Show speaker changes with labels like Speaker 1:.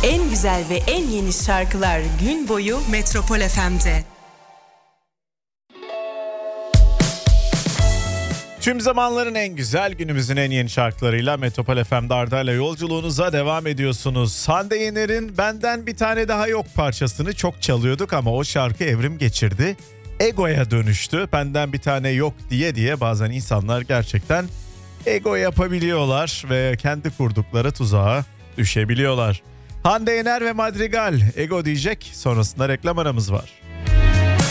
Speaker 1: En güzel ve en yeni şarkılar gün boyu Metropol FM'de.
Speaker 2: Tüm zamanların en güzel, günümüzün en yeni şarkılarıyla Metropol FM'de Arda'yla yolculuğunuza devam ediyorsunuz. Hande Yener'in Benden Bir Tane Daha Yok parçasını çok çalıyorduk ama o şarkı evrim geçirdi. Egoya dönüştü. Benden bir tane yok diye bazen insanlar gerçekten ego yapabiliyorlar ve kendi kurdukları tuzağa düşebiliyorlar. Hande Yener ve Madrigal Ego diyecek, sonrasında reklam aramız var.